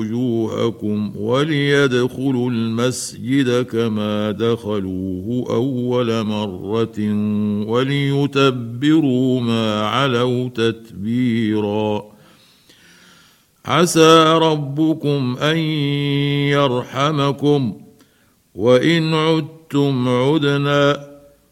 وجوهكم وليدخلوا المسجد كما دخلوه أول مرة وليتبروا ما علوا تتبيرا. عسى ربكم أن يرحمكم وإن عدتم عدنا